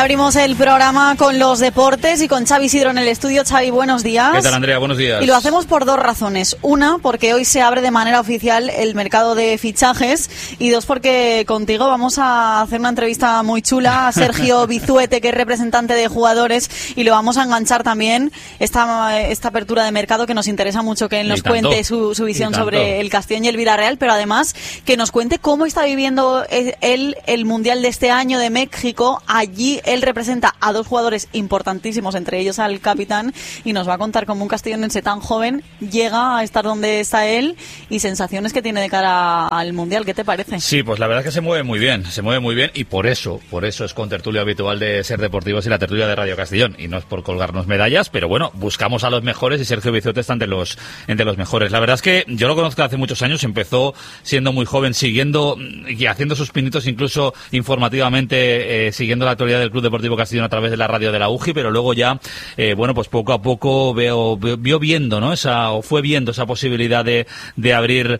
Abrimos el programa con los deportes y con Xavi Sidro en el estudio. Xavi, buenos días. ¿Qué tal, Andrea? Buenos días. Y lo hacemos por dos razones. Una, porque hoy se abre de manera oficial el mercado de fichajes. Y dos, porque contigo vamos a hacer una entrevista muy chula a Sergio Vizuete, que es representante de jugadores, y lo vamos a enganchar también esta apertura de mercado, que nos interesa mucho que él nos cuente su visión sobre el Castellón y el Villarreal, pero además que nos cuente cómo está viviendo él el Mundial de este año de México. Allí él representa a dos jugadores importantísimos, entre ellos al capitán, y nos va a contar cómo un castellonense tan joven llega a estar donde está él y sensaciones que tiene de cara al Mundial. ¿Qué te parece? Sí, pues la verdad es que se mueve muy bien, y por eso es contertulio habitual de Ser Deportivos y la tertulia de Radio Castellón, y no es por colgarnos medallas, pero bueno, buscamos a los mejores y Sergio Vizuete está entre los mejores. La verdad es que yo lo conozco hace muchos años, empezó siendo muy joven, siguiendo y haciendo sus pinitos incluso informativamente, siguiendo la actualidad del Club Deportivo Castellón a través de la radio de la UGI, pero luego ya, pues poco a poco fue viendo esa posibilidad de abrir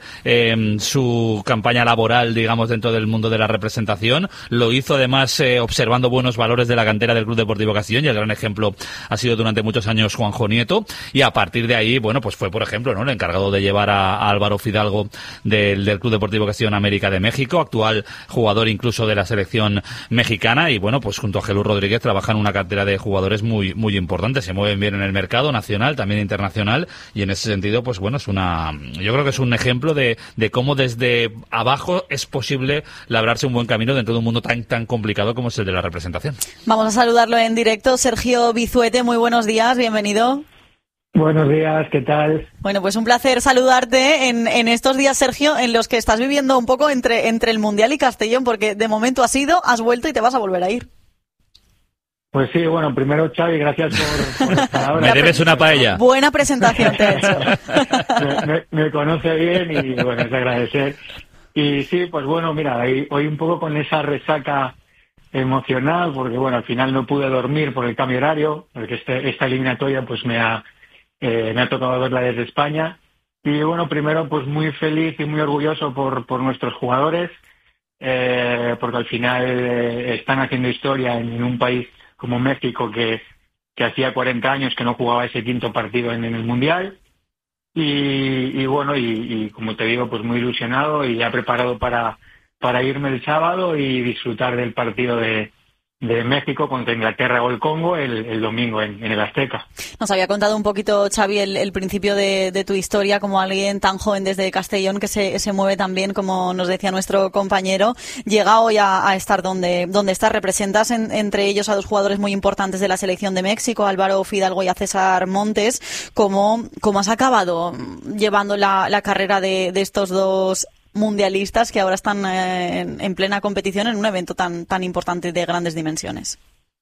su campaña laboral, digamos, dentro del mundo de la representación. Lo hizo además observando buenos valores de la cantera del Club Deportivo Castellón, y el gran ejemplo ha sido durante muchos años Juanjo Nieto, y a partir de ahí, pues fue, por ejemplo, el encargado de llevar a Álvaro Fidalgo del Club Deportivo Castellón América de México, actual jugador incluso de la selección mexicana, y pues junto a Jesús Rodríguez trabajan una cartera de jugadores muy, muy importantes, se mueven bien en el mercado nacional, también internacional, y en ese sentido, yo creo que es un ejemplo de cómo desde abajo es posible labrarse un buen camino dentro de un mundo tan complicado como es el de la representación. Vamos a saludarlo en directo. Sergio Vizuete, muy buenos días, bienvenido. Buenos días, ¿qué tal? Bueno, pues un placer saludarte en estos días, Sergio, en los que estás viviendo un poco entre el Mundial y Castellón, porque de momento has ido, has vuelto y te vas a volver a ir. Pues sí, bueno, primero, Xavi, gracias por las palabras. Me debes una paella. Buena presentación te he hecho. me conoce bien y, bueno, es de agradecer. Y sí, pues bueno, mira, hoy un poco con esa resaca emocional, porque bueno, al final no pude dormir por el cambio horario, porque esta eliminatoria pues me ha tocado verla desde España. Y bueno, primero pues muy feliz y muy orgulloso por nuestros jugadores, porque al final están haciendo historia en un país como México, que hacía 40 años que no jugaba ese quinto partido en el Mundial. Y bueno, y como te digo, pues muy ilusionado y ya preparado para irme el sábado y disfrutar del partido de México contra Inglaterra o el Congo el domingo en el Azteca. Nos había contado un poquito, Xavi, el principio de tu historia como alguien tan joven desde Castellón, que se mueve también, como nos decía nuestro compañero. Llega hoy a estar donde estás. Representas entre ellos a dos jugadores muy importantes de la selección de México, Álvaro Fidalgo y a César Montes. ¿Cómo has acabado llevando la carrera de estos dos mundialistas que ahora están en plena competición en un evento tan importante de grandes dimensiones?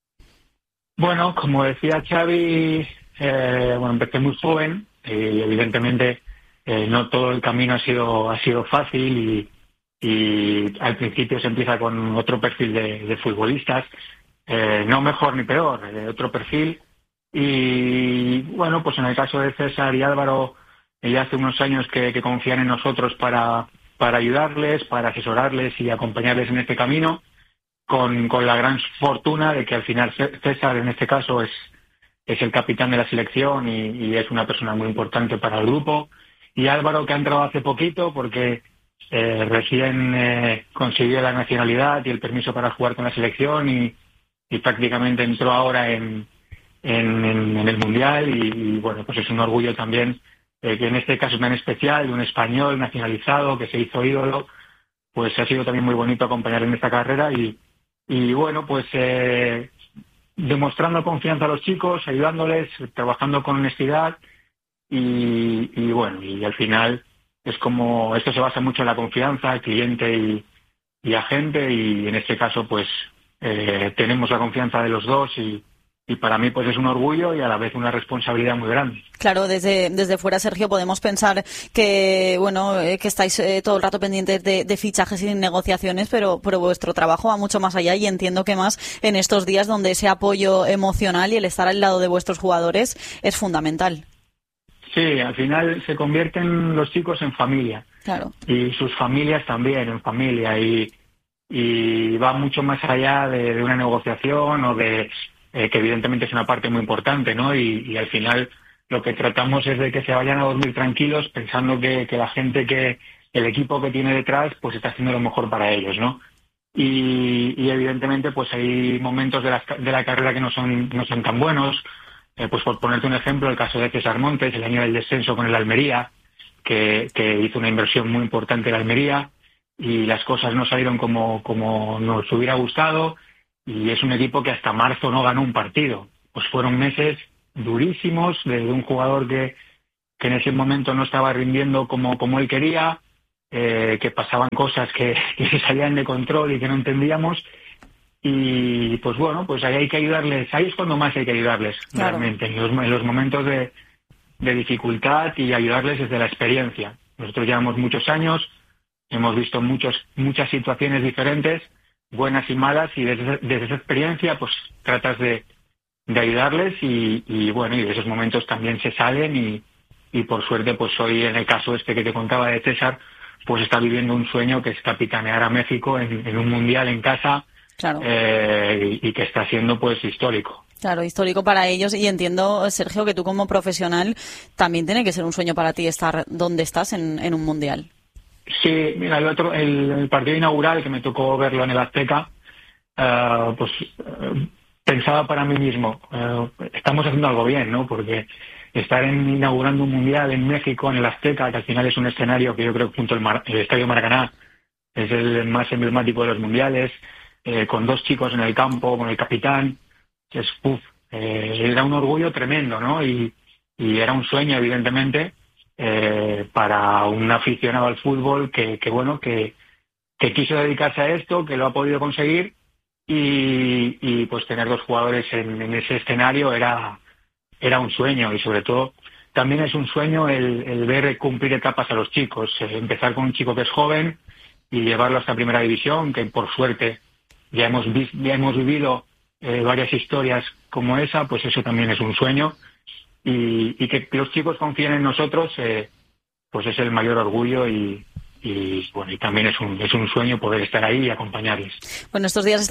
Bueno, como decía Xavi, empecé muy joven y evidentemente no todo el camino ha sido fácil y al principio se empieza con otro perfil de futbolistas, no mejor ni peor, otro perfil. Y bueno, pues en el caso de César y Álvaro, ya hace unos años que confían en nosotros para ayudarles, para asesorarles y acompañarles en este camino, con la gran fortuna de que al final César, en este caso, es el capitán de la selección y es una persona muy importante para el grupo. Y Álvaro, que ha entrado hace poquito porque recién consiguió la nacionalidad y el permiso para jugar con la selección y prácticamente entró ahora en el Mundial y bueno, pues es un orgullo también que en este caso tan especial, de un español nacionalizado que se hizo ídolo, pues ha sido también muy bonito acompañar en esta carrera y bueno, pues demostrando confianza a los chicos, ayudándoles, trabajando con honestidad y bueno, y al final es como, esto se basa mucho en la confianza, cliente y agente, y en este caso pues tenemos la confianza de los dos y para mí pues es un orgullo y a la vez una responsabilidad muy grande. Claro, desde fuera, Sergio, podemos pensar que que estáis todo el rato pendientes de fichajes y negociaciones, pero vuestro trabajo va mucho más allá y entiendo que más en estos días donde ese apoyo emocional y el estar al lado de vuestros jugadores es fundamental. Sí, al final se convierten los chicos en familia. Claro. Y sus familias también en familia y y va mucho más allá de una negociación o de que evidentemente es una parte muy importante, ¿no? Y al final lo que tratamos es de que se vayan a dormir tranquilos pensando que la gente, que el equipo que tiene detrás pues está haciendo lo mejor para ellos, ¿no? Y evidentemente pues hay momentos de la carrera que no son tan buenos. Pues por ponerte un ejemplo, el caso de César Montes, el año del descenso con el Almería, que hizo una inversión muy importante en Almería y las cosas no salieron como nos hubiera gustado, y es un equipo que hasta marzo no ganó un partido. Pues fueron meses durísimos de un jugador que en ese momento no estaba rindiendo como él quería, que pasaban cosas que se salían de control y que no entendíamos. Y pues bueno, pues ahí hay que ayudarles, ahí es cuando más hay que ayudarles, claro, realmente, en los momentos de dificultad, y ayudarles desde la experiencia. Nosotros llevamos muchos años, hemos visto muchas situaciones diferentes, buenas y malas, y desde esa experiencia pues tratas de ayudarles y bueno, y de esos momentos también se salen y por suerte pues hoy, en el caso este que te contaba de César, pues está viviendo un sueño que es capitanear a México en un mundial en casa. Claro. Y que está siendo pues histórico. Claro, histórico para ellos, y entiendo, Sergio, que tú como profesional también tiene que ser un sueño para ti estar donde estás en un mundial. Sí, mira, el partido inaugural, que me tocó verlo en el Azteca, pensaba para mí mismo, estamos haciendo algo bien, ¿no? Porque estar inaugurando un mundial en México, en el Azteca, que al final es un escenario que yo creo que junto al Estadio Maracaná es el más emblemático de los mundiales, con 2 chicos en el campo, con el capitán, era un orgullo tremendo, ¿no? Y era un sueño, evidentemente, para un aficionado al fútbol que quiso dedicarse a esto, que lo ha podido conseguir, y pues tener 2 jugadores en ese escenario era un sueño. Y sobre todo también es un sueño el ver cumplir etapas a los chicos, empezar con un chico que es joven y llevarlo hasta primera división, que por suerte ya hemos vivido varias historias como esa, pues eso también es un sueño, y que los chicos confíen en nosotros, pues es el mayor orgullo, y bueno, y también es un sueño poder estar ahí y acompañarles. Bueno, estos días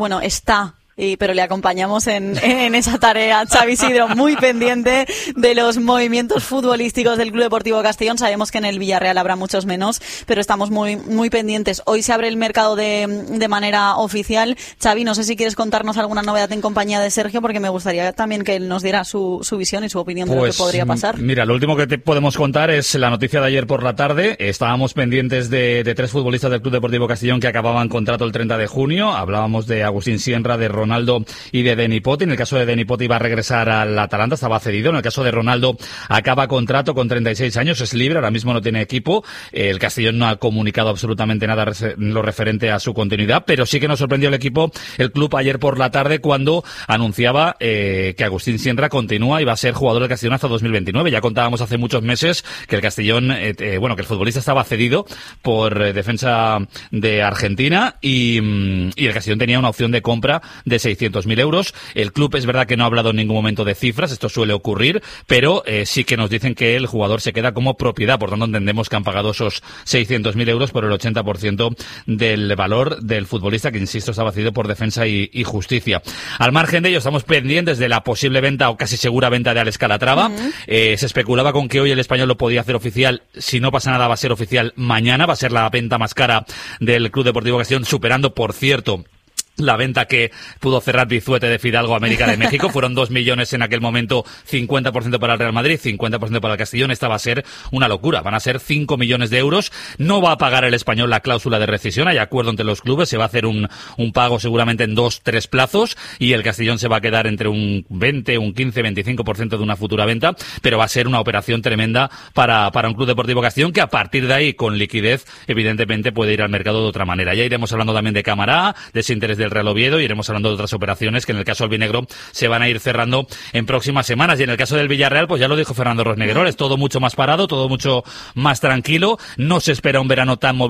pero le acompañamos en esa tarea. Xavi Sidro, muy pendiente de los movimientos futbolísticos del Club Deportivo Castellón. Sabemos que en el Villarreal habrá muchos menos, pero estamos muy, muy pendientes. Hoy se abre el mercado de manera oficial. Xavi, no sé si quieres contarnos alguna novedad en compañía de Sergio, porque me gustaría también que él nos diera su visión y su opinión de lo que podría pasar. Mira, lo último que te podemos contar es la noticia de ayer por la tarde. Estábamos pendientes de 3 futbolistas del Club Deportivo Castellón que acababan contrato el 30 de junio. Hablábamos de Agustín Sienra, de Ronaldo y de Deni Poti. En el caso de Deni Poti iba a regresar al Atalanta, estaba cedido. En el caso de Ronaldo acaba contrato con 36 años, es libre, ahora mismo no tiene equipo. El Castellón no ha comunicado absolutamente nada en lo referente a su continuidad, pero sí que nos sorprendió el club ayer por la tarde cuando anunciaba que Agustín Sienra continúa y va a ser jugador del Castellón hasta 2029. Ya contábamos hace muchos meses que el Castellón, que el futbolista estaba cedido por Defensa de Argentina y el Castellón tenía una opción de compra de 600.000 euros. El club es verdad que no ha hablado en ningún momento de cifras, esto suele ocurrir, pero sí que nos dicen que el jugador se queda como propiedad, por tanto entendemos que han pagado esos 600.000 euros por el 80% del valor del futbolista, que insisto estaba cedido por Defensa y Justicia. Al margen de ello, estamos pendientes de la posible venta o casi segura venta de Alex Calatrava. Se especulaba con que hoy el Español lo podía hacer oficial. Si no pasa nada, va a ser oficial mañana, va a ser la venta más cara del Club Deportivo Castellón, superando, por cierto, la venta que pudo cerrar Bizuete de Fidalgo a América de México. Fueron 2 millones en aquel momento, 50% para el Real Madrid, 50% para el Castellón. Esta va a ser una locura, van a ser 5 millones de euros. No va a pagar el Español la cláusula de rescisión, hay acuerdo entre los clubes, se va a hacer un pago seguramente en 2-3 plazos, y el Castellón se va a quedar entre un 20, un 15, 25% de una futura venta, pero va a ser una operación tremenda para un Club Deportivo Castellón, que a partir de ahí, con liquidez, evidentemente puede ir al mercado de otra manera. Ya iremos hablando también de Camará, de ese interés del Real Oviedo, y iremos hablando de otras operaciones que en el caso albinegro se van a ir cerrando en próximas semanas. Y en el caso del Villarreal, pues ya lo dijo Fernando Rosneguerol, es todo mucho más parado, todo mucho más tranquilo, no se espera un verano tan movido.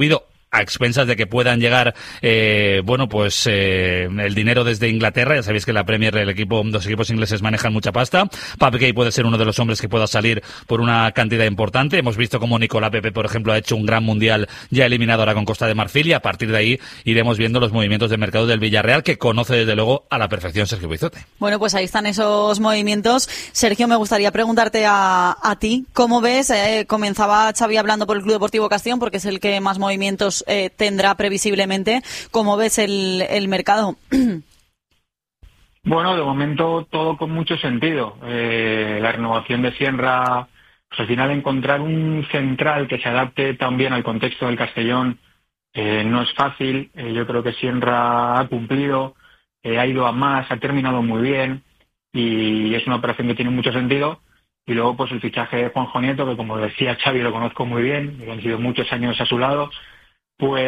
a expensas de que puedan llegar el dinero desde Inglaterra. Ya sabéis que en la Premier los equipos ingleses manejan mucha pasta. Pape Gay puede ser uno de los hombres que pueda salir por una cantidad importante. Hemos visto cómo Nicolás Pepe, por ejemplo, ha hecho un gran mundial ya eliminado ahora con Costa de Marfil, y a partir de ahí iremos viendo los movimientos de mercado del Villarreal, que conoce desde luego a la perfección Sergio Bizote. Bueno, pues ahí están esos movimientos. Sergio, me gustaría preguntarte a ti, ¿cómo ves? Comenzaba Xavi hablando por el Club Deportivo Castellón, porque es el que más movimientos tendrá previsiblemente. ¿Cómo ves el mercado? Bueno, de momento todo con mucho sentido. La renovación de Sienra, pues al final encontrar un central que se adapte también al contexto del Castellón no es fácil. Yo creo que Sienra ha cumplido, ha ido a más, ha terminado muy bien y es una operación que tiene mucho sentido. Y luego pues el fichaje de Juanjo Nieto, que como decía Xavi, lo conozco muy bien, y han sido muchos años a su lado, pues